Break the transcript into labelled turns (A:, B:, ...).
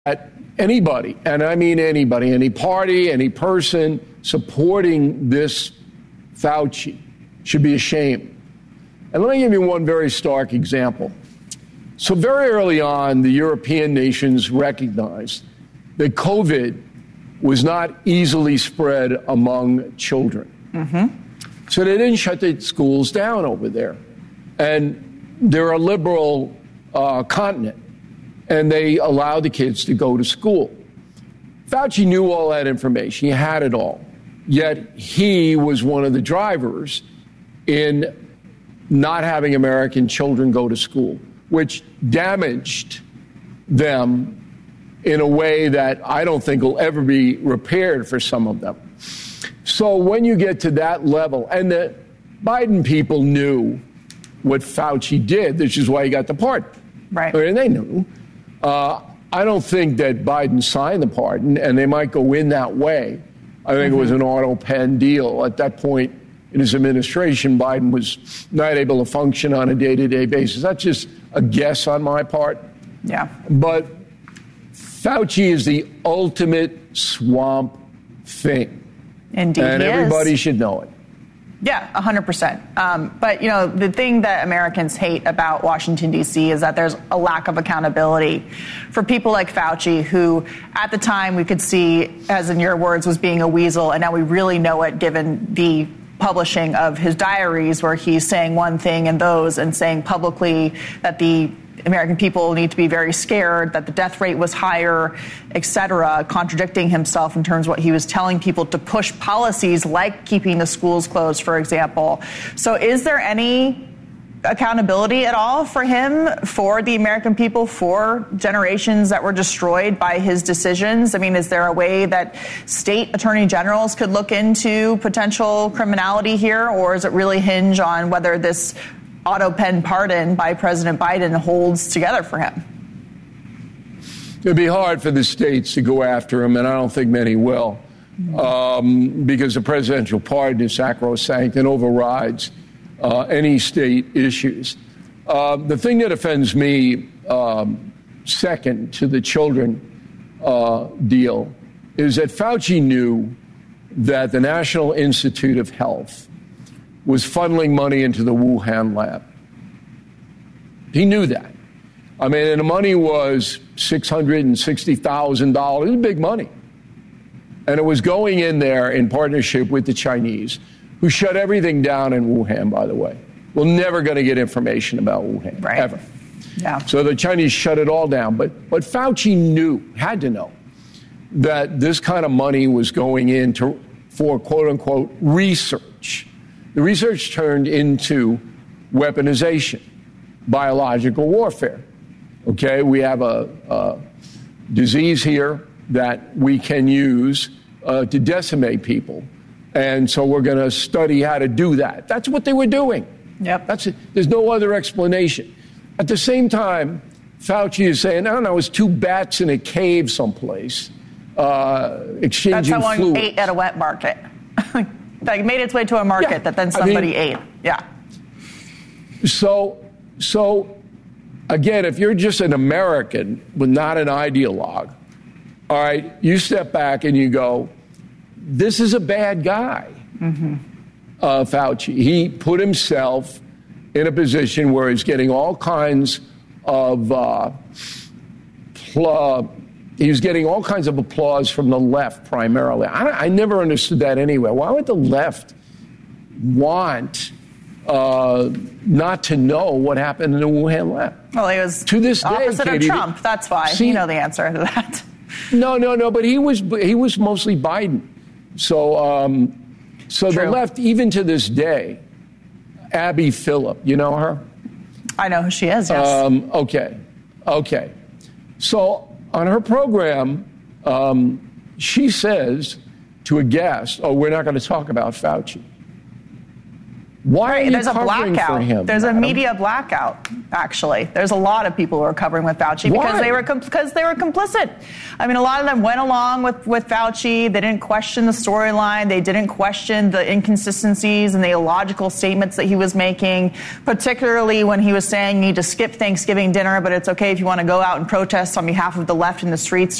A: that anybody, and I mean anybody, any party, any person supporting this Fauci should be ashamed. And let me give you one very stark example. So very early on, the European nations recognized that COVID was not easily spread among children. So they didn't shut the schools down over there. And they're a liberal continent, and they allowed the kids to go to school. Fauci knew all that information. He had it all. Yet he was one of the drivers in not having American children go to school, which damaged them in a way that I don't think will ever be repaired for some of them. So when you get to that level, and the Biden people knew what Fauci did, which is why he got the pardon.
B: Right.
A: And they knew. I don't think that Biden signed the pardon, and they might go in that way. I think it was an auto pen deal. At that point in his administration, Biden was not able to function on a day-to-day basis. That's just a guess on my part.
B: Yeah.
A: But Fauci is the ultimate swamp thing.
B: Indeed,
A: and everybody should know it.
B: Yeah, 100%. But, you know, the thing that Americans hate about Washington, D.C. is that there's a lack of accountability for people like Fauci, who at the time we could see, as in your words, was being a weasel. And now we really know it, given the publishing of his diaries, where he's saying one thing in those and saying publicly that the American people need to be very scared, that the death rate was higher, et cetera, contradicting himself in terms of what he was telling people to push policies like keeping the schools closed, for example. So is there any accountability at all for him, for the American people, for generations that were destroyed by his decisions? I mean, is there a way that state attorney generals could look into potential criminality here, or does it really hinge on whether this auto pen pardon by President Biden holds together for him?
A: It'd be hard for the states to go after him, and I don't think many will, because the presidential pardon is sacrosanct and overrides any state issues. The thing that offends me, second to the children deal, is that Fauci knew that the National Institute of Health was funneling money into the Wuhan lab. He knew that. I mean, and the money was $660,000. It was big money. And it was going in there in partnership with the Chinese, who shut everything down in Wuhan, by the way. We're never going to get information about Wuhan, ever.
B: Yeah.
A: So the Chinese shut it all down. But Fauci knew, had to know, that this kind of money was going in for quote-unquote research. The research turned into weaponization, biological warfare. Okay, we have a disease here that we can use to decimate people. And so we're going to study how to do that. That's what they were doing.
B: Yep.
A: That's it. There's no other explanation. At the same time, Fauci is saying, I don't know, it's two bats in a cave someplace exchanging
B: That's how
A: fluids.
B: one ate at a wet market. That made its way to a market that then somebody ate. Yeah.
A: So again, if you're just an American but not an ideologue, all right, you step back and you go, this is a bad guy, Fauci. He put himself in a position where he's getting all kinds of he was getting all kinds of applause from the left, primarily. I never understood that anyway. Why would the left want not to know what happened in the Wuhan lab?
B: Well, he was
A: to this day,
B: opposite
A: Katie,
B: of Trump. That's why. You know the answer to that.
A: No. But he was mostly Biden. So the left, even to this day, Abby Phillip, you know her?
B: I know who she is. Yes.
A: Okay. So on her program, she says to a guest, "Oh, we're not going to talk about Fauci." Why are you
B: There's a
A: covering
B: blackout.
A: for him?
B: There's a
A: madam?
B: media blackout, actually. There's a lot of people who are covering with Fauci because
A: Why?
B: they were complicit. I mean, a lot of them went along with Fauci. They didn't question the storyline. They didn't question the inconsistencies and the illogical statements that he was making, particularly when he was saying you need to skip Thanksgiving dinner, but it's okay if you want to go out and protest on behalf of the left in the streets